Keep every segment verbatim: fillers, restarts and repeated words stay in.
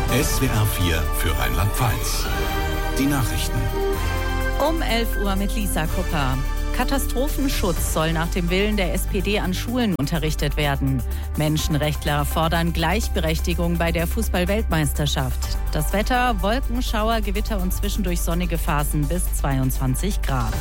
S W R vier für Rheinland-Pfalz. Die Nachrichten. Um elf Uhr mit Lisa Kupper. Katastrophenschutz soll nach dem Willen der S P D an Schulen unterrichtet werden. Menschenrechtler fordern Gleichberechtigung bei der Fußball-Weltmeisterschaft. Das Wetter: Wolken, Schauer, Gewitter und zwischendurch sonnige Phasen bis zweiundzwanzig Grad.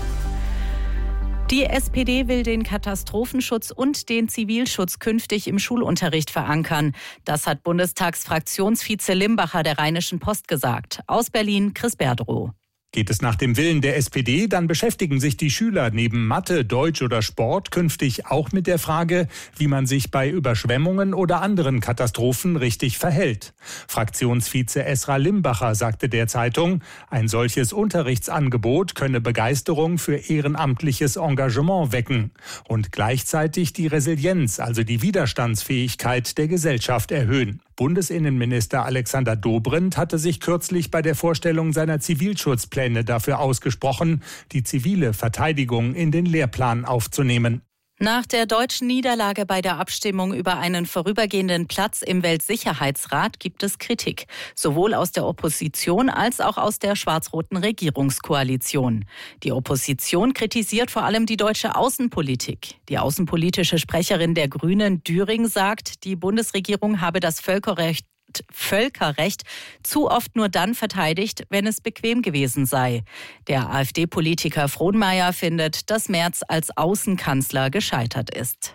Die S P D will den Katastrophenschutz und den Zivilschutz künftig im Schulunterricht verankern. Das hat Bundestagsfraktionsvize Limbacher der Rheinischen Post gesagt. Aus Berlin, Chris Berdrow. Geht es nach dem Willen der S P D, dann beschäftigen sich die Schüler neben Mathe, Deutsch oder Sport künftig auch mit der Frage, wie man sich bei Überschwemmungen oder anderen Katastrophen richtig verhält. Fraktionsvize Esra Limbacher sagte der Zeitung, ein solches Unterrichtsangebot könne Begeisterung für ehrenamtliches Engagement wecken und gleichzeitig die Resilienz, also die Widerstandsfähigkeit der Gesellschaft erhöhen. Bundesinnenminister Alexander Dobrindt hatte sich kürzlich bei der Vorstellung seiner Zivilschutzpläne dafür ausgesprochen, die zivile Verteidigung in den Lehrplan aufzunehmen. Nach der deutschen Niederlage bei der Abstimmung über einen vorübergehenden Platz im Weltsicherheitsrat gibt es Kritik, sowohl aus der Opposition als auch aus der schwarz-roten Regierungskoalition. Die Opposition kritisiert vor allem die deutsche Außenpolitik. Die außenpolitische Sprecherin der Grünen, Düring, sagt, die Bundesregierung habe das Völkerrecht Völkerrecht zu oft nur dann verteidigt, wenn es bequem gewesen sei. Der AfD-Politiker Frohnmayer findet, dass Merz als Außenkanzler gescheitert ist.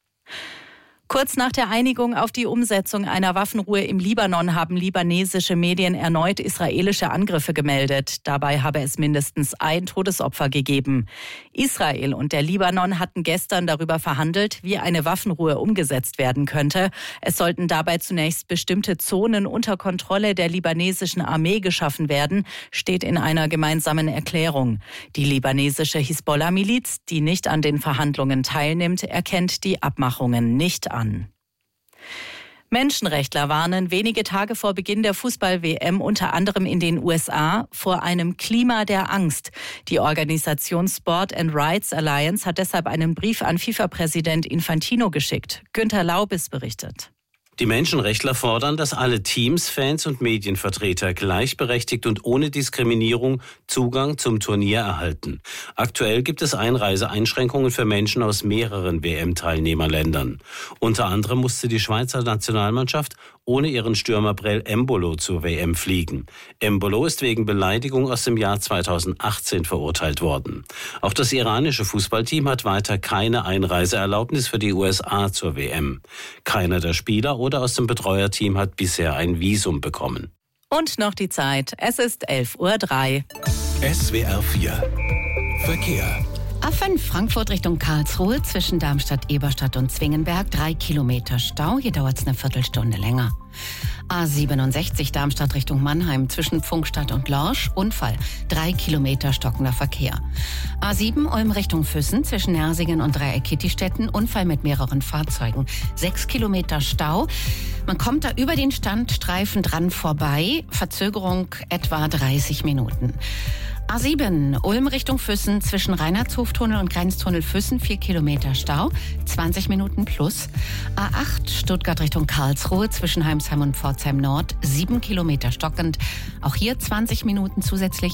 Kurz nach der Einigung auf die Umsetzung einer Waffenruhe im Libanon haben libanesische Medien erneut israelische Angriffe gemeldet. Dabei habe es mindestens ein Todesopfer gegeben. Israel und der Libanon hatten gestern darüber verhandelt, wie eine Waffenruhe umgesetzt werden könnte. Es sollten dabei zunächst bestimmte Zonen unter Kontrolle der libanesischen Armee geschaffen werden, steht in einer gemeinsamen Erklärung. Die libanesische Hisbollah-Miliz, die nicht an den Verhandlungen teilnimmt, erkennt die Abmachungen nicht an. An. Menschenrechtler warnen wenige Tage vor Beginn der Fußball-W M unter anderem in den U S A vor einem Klima der Angst. Die Organisation Sport and Rights Alliance hat deshalb einen Brief an FIFA-Präsident Infantino geschickt. Günther Laubis berichtet. Die Menschenrechtler fordern, dass alle Teams, Fans und Medienvertreter gleichberechtigt und ohne Diskriminierung Zugang zum Turnier erhalten. Aktuell gibt es Einreiseeinschränkungen für Menschen aus mehreren W M-Teilnehmerländern. Unter anderem musste die Schweizer Nationalmannschaft ohne ihren Stürmer Brel Embolo zur W M fliegen. Embolo ist wegen Beleidigung aus dem Jahr zweitausendachtzehn verurteilt worden. Auch das iranische Fußballteam hat weiter keine Einreiseerlaubnis für die U S A zur W M. Keiner der Spieler oder aus dem Betreuerteam hat bisher ein Visum bekommen. Und noch die Zeit. Es ist elf Uhr drei. S W R vier Verkehr. A fünf Frankfurt Richtung Karlsruhe zwischen Darmstadt, Eberstadt und Zwingenberg. Drei Kilometer Stau. Hier dauert es eine Viertelstunde länger. A siebenundsechzig Darmstadt Richtung Mannheim zwischen Pfungstadt und Lorsch. Unfall. Drei Kilometer stockender Verkehr. A sieben Ulm Richtung Füssen zwischen Nersingen und Dreieck-Kittistetten. Unfall mit mehreren Fahrzeugen. Sechs Kilometer Stau. Man kommt da über den Standstreifen dran vorbei. Verzögerung etwa dreißig Minuten. A sieben Ulm Richtung Füssen zwischen Reinhardshoftunnel und Grenztunnel Füssen. Vier Kilometer Stau. zwanzig Minuten plus. A acht Stuttgart Richtung Karlsruhe zwischen Heimsheim und Pforzheim Nord. sieben Kilometer stockend. Auch hier zwanzig Minuten zusätzlich.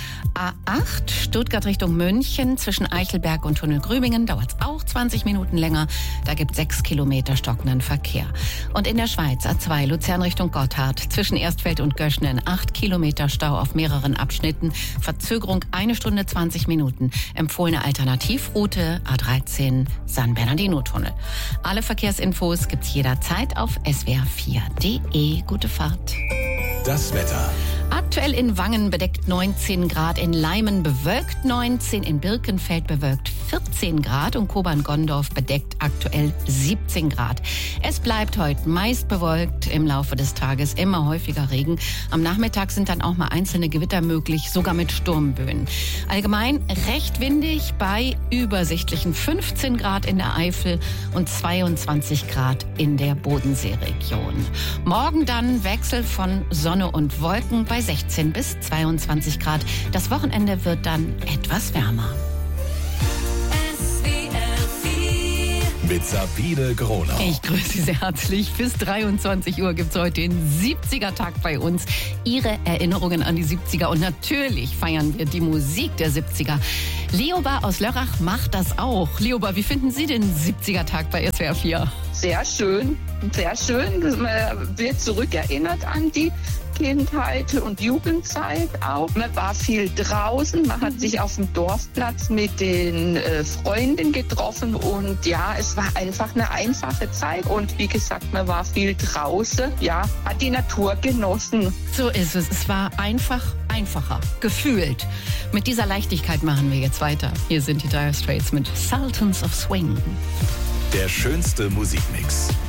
A acht Stuttgart Richtung München zwischen Eichelberg und Tunnel Grübingen. Dauert es auch zwanzig Minuten länger. Da gibt es sechs Kilometer stockenden Verkehr. Und in der Schweiz A zwei Luzern Richtung Gotthard zwischen Erstfeld und Göschnen. acht Kilometer Stau auf mehreren Abschnitten. Verzögerung eine Stunde zwanzig Minuten. Empfohlene Alternativroute A dreizehn San Bernardino-Tunnel. Alle Verkehrsinfos gibt's jederzeit auf S W R vier punkt de. Gute Fahrt. Das Wetter. Aktuell in Wangen bedeckt neunzehn Grad, in Leimen bewölkt neunzehn, in Birkenfeld bewölkt vierzehn Grad und Kobern-Gondorf bedeckt aktuell siebzehn Grad. Es bleibt heute meist bewölkt, im Laufe des Tages immer häufiger Regen. Am Nachmittag sind dann auch mal einzelne Gewitter möglich, sogar mit Sturmböen. Allgemein recht windig bei übersichtlichen fünfzehn Grad in der Eifel und zweiundzwanzig Grad in der Bodenseeregion. Morgen dann Wechsel von Sonne und Wolken bei sechzehn bis zweiundzwanzig Grad. Das Wochenende wird dann etwas wärmer. mit Sabine Gronau. Ich grüße Sie sehr herzlich. Bis dreiundzwanzig Uhr gibt es heute den siebziger-Tag bei uns. Ihre Erinnerungen an die siebziger und natürlich feiern wir die Musik der siebziger. Leoba aus Lörrach macht das auch. Leoba, wie finden Sie den siebziger-Tag bei S W R vier? Sehr schön, sehr schön. Man wird zurückerinnert an die Kindheit und Jugendzeit auch. Man war viel draußen, man hat sich auf dem Dorfplatz mit den äh, Freunden getroffen und ja, es war einfach eine einfache Zeit und wie gesagt, man war viel draußen, ja, hat die Natur genossen. So ist es. Es war einfach einfacher, gefühlt. Mit dieser Leichtigkeit machen wir jetzt weiter. Hier sind die Dire Straits mit Sultans of Swing. Der schönste Musikmix.